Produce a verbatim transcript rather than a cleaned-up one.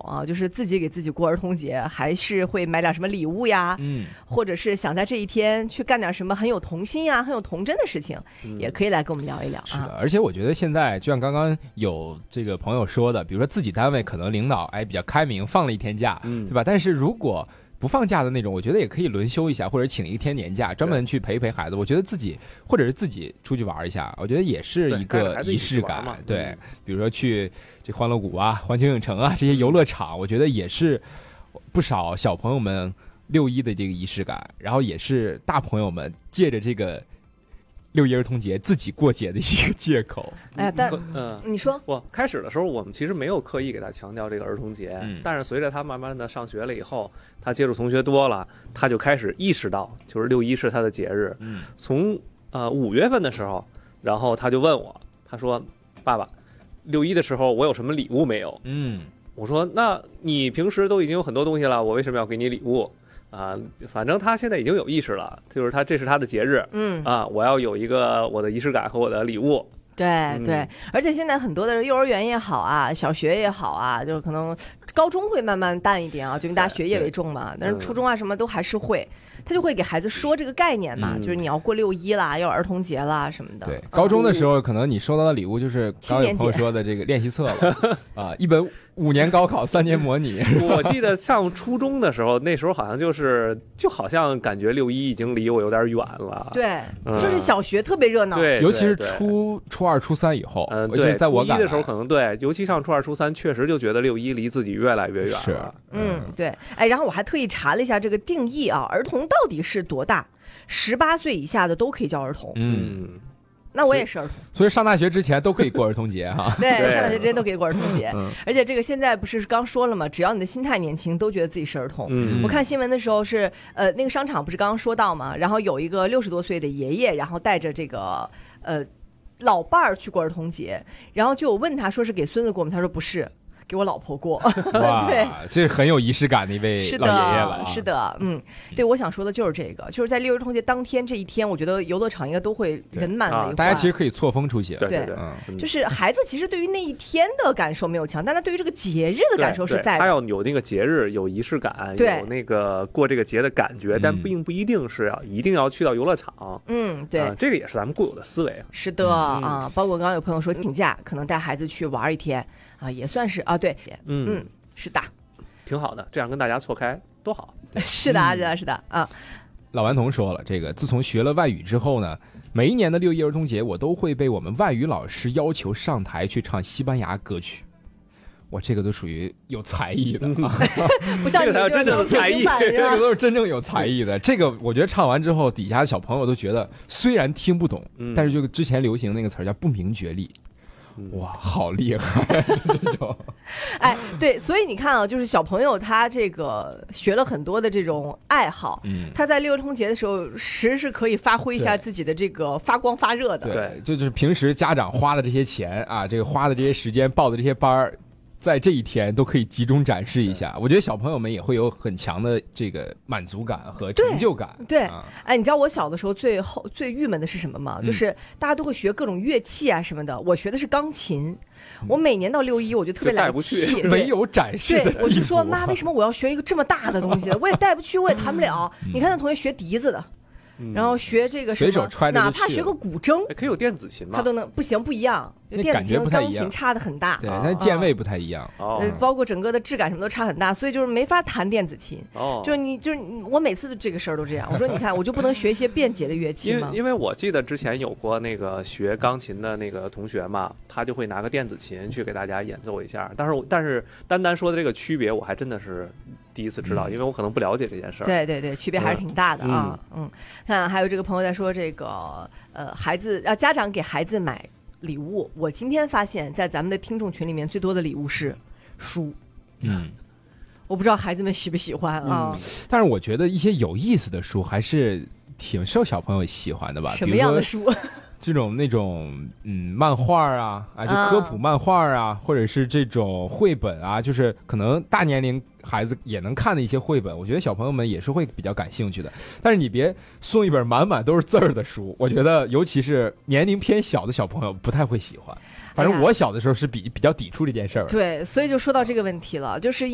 啊，就是自己给自己过儿童节，还是会买点什么礼物呀，嗯，或者是想在这一天去干点什么很有童心呀、很有童真的事情，嗯、也可以来跟我们聊一聊。 是的，而且我觉得现在就像刚刚有这个朋友说的，比如说自己单位可能领导哎比较开明，放了一天假，嗯，对吧？但是如果不放假的那种，我觉得也可以轮休一下，或者请一天年假，专门去陪一陪孩子。我觉得自己或者是自己出去玩一下，我觉得也是一个仪式感。对，对，比如说去这欢乐谷啊、环球影城啊这些游乐场，我觉得也是不少小朋友们六一的这个仪式感，然后也是大朋友们借着这个六一儿童节自己过节的一个借口。 哎，但嗯，你说我开始的时候，我们其实没有刻意给他强调这个儿童节，嗯、但是随着他慢慢的上学了以后，他接触同学多了，他就开始意识到，就是六一是他的节日。嗯，从呃五月份的时候，然后他就问我，他说：“爸爸，六一的时候我有什么礼物没有？”嗯，我说：“那你平时都已经有很多东西了，我为什么要给你礼物？”啊，反正他现在已经有意识了，就是他这是他的节日，嗯啊，我要有一个我的仪式感和我的礼物。 对、嗯、对，而且现在很多的幼儿园也好啊，小学也好啊，就可能高中会慢慢淡一点啊，就因为大家学业为重嘛，但是初中啊什么都还是会。他就会给孩子说这个概念嘛、嗯，就是你要过六一啦，要儿童节啦什么的。 对，高中的时候可能你收到的礼物就是刚有朋友说的这个练习册了啊，一本五年高考三年模拟。 我记得上初中的时候，那时候好像就是就好像感觉六一已经离我有点远了。 对，嗯、就是小学特别热闹。 对， 尤其是初初二、初三以后， 嗯， 对，在我初一的时候可能对，尤其上初二、初三，确实就觉得六一离自己越来越远了。 是， 嗯，对，哎，然后我还特意查了一下这个定义啊，儿童到底是多大？十八岁以下的都可以叫儿童。嗯，那我也是儿童， 所以上大学之前都可以过儿童节哈。 对，上大学之前都可以过儿童节。嗯、而且这个现在不是刚说了吗？只要你的心态年轻，都觉得自己是儿童。嗯，我看新闻的时候是呃，那个商场不是刚刚说到吗？然后有一个六十多岁的爷爷，然后带着这个呃老伴儿去过儿童节，然后就有问他说是给孙子过吗？他说不是。给我老婆过。 哇，对，这是很有仪式感的一位老爷爷了、啊、 是的，是的，嗯，对，我想说的就是这个，就是在六一儿童节当天这一天，我觉得游乐场应该都会人满为患、啊、 大家其实可以错峰出行。 对对对、 嗯，就是孩子其实对于那一天的感受没有强，但他对于这个节日的感受是在的。 他要有那个节日，有仪式感，有那个过这个节的感觉，但并不一定是要一定要去到游乐场。 嗯，对、呃， 这个也是咱们固有的思维。 是的、嗯、啊，包括刚刚有朋友说请假，可能带孩子去玩一天。啊，也算是啊，对，嗯嗯，是的， 挺好的，这样跟大家错开多好。 是的，是的，是的啊。 老顽童说了，这个自从学了外语之后呢，每一年的六一儿童节，我都会被我们外语老师要求上台去唱西班牙歌曲。我这个都属于有才艺的， 不像你这个真正的才艺， 这个都是真正有才艺的。这个我觉得唱完之后，底下的小朋友都觉得虽然听不懂，嗯、但是就之前流行那个词儿叫不明觉厉。哇，好厉害！这种， 哎，对，所以你看啊，就是小朋友他这个学了很多的这种爱好，嗯，他在六一儿童节的时候，时是可以发挥一下自己的这个发光发热的。 对，就是平时家长花的这些钱啊，这个花的这些时间，报的这些班儿。在这一天都可以集中展示一下，我觉得小朋友们也会有很强的这个满足感和成就感。 对，对啊、哎，你知道我小的时候最后最郁闷的是什么吗？嗯、就是大家都会学各种乐器啊什么的，我学的是钢琴。嗯、我每年到六一我就特别来气， 没有展示的地步。 对，我就说妈，为什么我要学一个这么大的东西？我也带不去，我也弹不了。嗯、你看那同学学笛子的。然后学这个随手揣着， 哪怕学个古筝， 可以有电子琴嘛， 他都能不行，不一样。电子琴和钢琴差的很大， 对，它键位不太一样， 哦，包括整个的质感什么都差很大，所以就是没法弹电子琴。哦，就是你就是我每次的这个事儿都这样，我说你看我就不能学一些便捷的乐器吗？ 因为因为我记得之前有过那个学钢琴的那个同学嘛，他就会拿个电子琴去给大家演奏一下，但是但是单单说的这个区别，我还真的是第一次知道，嗯、因为我可能不了解这件事儿。 对对对，区别还是挺大的啊。嗯，嗯看还有这个朋友在说这个呃孩子啊，家长给孩子买礼物，我今天发现在咱们的听众群里面最多的礼物是书。嗯，我不知道孩子们喜不喜欢啊、嗯。 但是我觉得一些有意思的书还是挺受小朋友喜欢的吧。 什么样的书？ 这种那种嗯漫画啊啊，就科普漫画啊，啊或者是这种绘本啊，就是可能大年龄孩子也能看的一些绘本，我觉得小朋友们也是会比较感兴趣的。但是你别送一本满满都是字儿的书，我觉得尤其是年龄偏小的小朋友不太会喜欢。反正我小的时候是比比较抵触这件事儿。 对，所以就说到这个问题了，就是